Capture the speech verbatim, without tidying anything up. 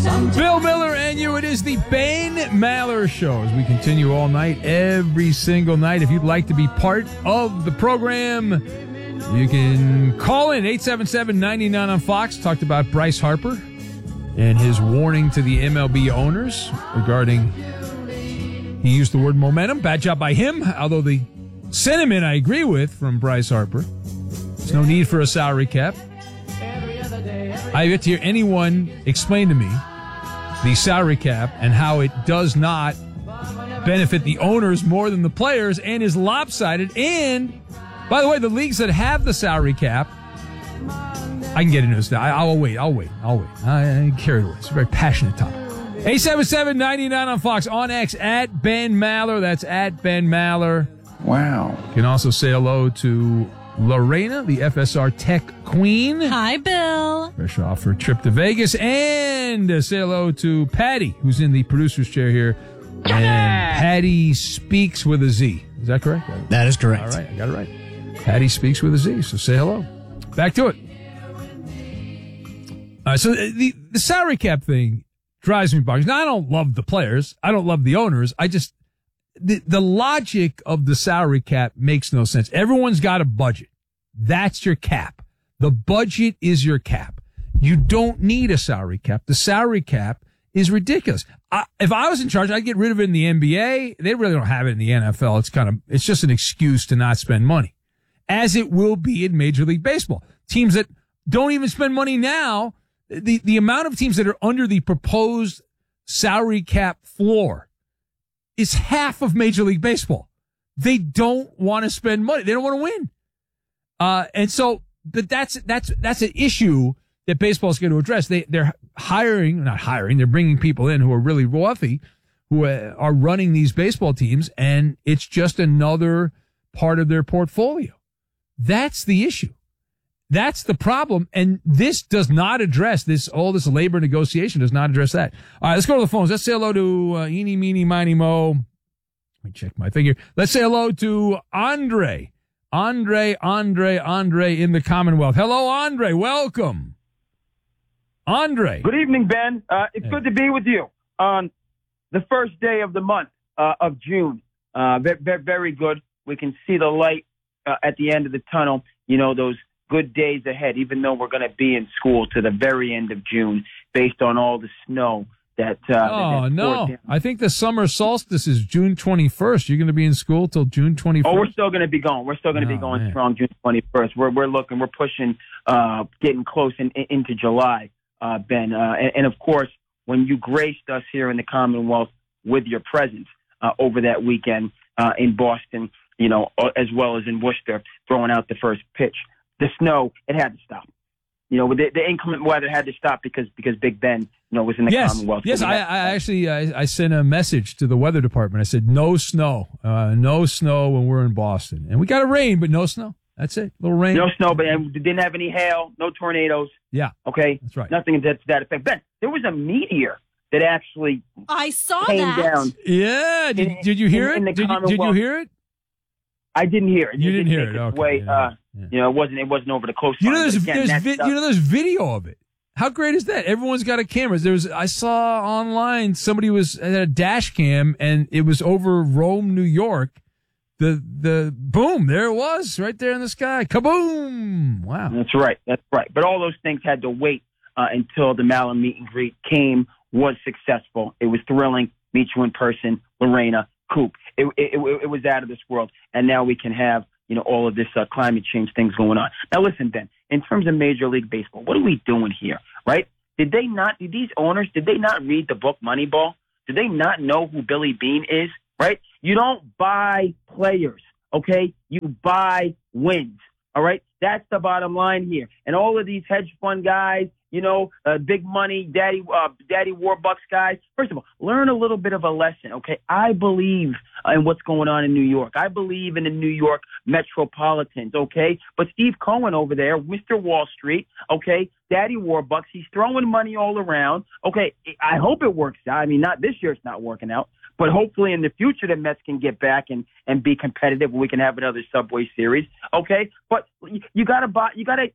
Bill Miller and you. It is the Ben Maller Show as we continue all night, every single night. If you'd like to be part of the program, you can call in eight seven seven, nine nine on Fox. Talked about Bryce Harper and his warning to the M L B owners regarding, he used the word momentum. Bad job by him, although the sentiment I agree with from Bryce Harper. There's no need for a salary cap. I have yet to hear anyone explain to me the salary cap and how it does not benefit the owners more than the players and is lopsided. And, by the way, the leagues that have the salary cap, I can get into this now. I, I'll wait. I'll wait. I'll wait. I, I carried away. It's a very passionate topic. eight seven seven, nine nine on Fox. On X, at Ben Maller. That's at Ben Maller. Wow. You can also say hello to Lorena, the F S R Tech Queen. Hi, Bill. Fresh off her trip to Vegas. And uh, say hello to Patty, who's in the producer's chair here. And Patty speaks with a Z. Is that correct? That is correct. All right, I got it right. Patty speaks with a Z, so say hello. Back to it. All right, so the, the salary cap thing drives me bonkers. Now, I don't love the players. I don't love the owners. I just... The, the logic of the salary cap makes no sense. Everyone's got a budget. That's your cap. The budget is your cap. You don't need a salary cap. The salary cap is ridiculous. I, if I was in charge, I'd get rid of it in the N B A. They really don't have it in the N F L. It's kind of, it's just an excuse to not spend money, as it will be in Major League Baseball. Teams that don't even spend money now, the, the amount of teams that are under the proposed salary cap floor is half of Major League Baseball. They don't want to spend money. They don't want to win. Uh, and so, but that's, that's, that's an issue that baseball is going to address. They, they're hiring, not hiring, they're bringing people in who are really wealthy, who are running these baseball teams, and it's just another part of their portfolio. That's the issue. That's the problem. And this does not address this, all this labor negotiation does not address that. All right, let's go to the phones. Let's say hello to uh, Eeny, Meeny, Miny, Mo. Let me check my figure. Let's say hello to Andre. Andre, Andre, Andre in the Commonwealth. Hello, Andre. Welcome. Andre. Good evening, Ben. Uh, it's hey. good to be with you on the first day of the month uh, of June. Uh, very, very good. We can see the light uh, at the end of the tunnel. You know, those good days ahead, even though we're going to be in school to the very end of June based on all the snow that uh Oh, that no. I think the summer solstice is June twenty-first. You're going to be in school till June twenty-first? Oh, we're still going to be going. We're still going to oh, be going man. strong June twenty-first. We're we're looking, we're pushing, uh getting close in, in, into July, uh Ben. Uh, and, and, of course, when you graced us here in the Commonwealth with your presence uh, over that weekend uh in Boston, you know, as well as in Worcester, throwing out the first pitch. The snow, it had to stop. You know, the, the inclement weather had to stop because because Big Ben, you know, was in the yes. Commonwealth. Yes, I, I actually I, I sent a message to the weather department. I said, no snow, uh, no snow when we're in Boston. And we got a rain, but no snow. That's it. A little rain. No snow, but and didn't have any hail, no tornadoes. Yeah. Okay? That's right. Nothing to that effect. Ben, there was a meteor that actually I saw came that. down. Yeah. Did, In- did you hear in- in it? the Did you, did you Commonwealth. hear it? I didn't hear it. You it didn't hear make it. its Okay. Way, Yeah, uh, yeah. You know, it wasn't. It wasn't over the coastline. You know, there's, but again, there's that vi- stuff- you know, there's video of it. How great is that? Everyone's got a camera. There was, I saw online somebody was had a dash cam and it was over Rome, New York. The, the boom, there it was right there in the sky. Kaboom. Wow. That's right. That's right. But all those things had to wait uh, until the Maller meet and greet came, was successful. It was thrilling. Meet you in person, Lorena, Coop. It, it, it, it was out of this world. And now we can have, you know, all of this uh, climate change things going on. Now, listen, Ben, in terms of Major League Baseball, what are we doing here, right? Did they not, did these owners, did they not read the book Moneyball? Did they not know who Billy Beane is, right? You don't buy players, okay? You buy wins, all right? That's the bottom line here. And all of these hedge fund guys, you know, uh, big money, daddy, uh, daddy Warbucks guys. First of all, learn a little bit of a lesson, okay? I believe in what's going on in New York. I believe in the New York Metropolitans, okay? But Steve Cohen over there, Mister Wall Street, okay, daddy Warbucks, he's throwing money all around. Okay, I hope it works out. I mean, not this year it's not working out. But hopefully in the future the Mets can get back and, and be competitive. We can have another Subway Series, okay? But you got to buy, you got to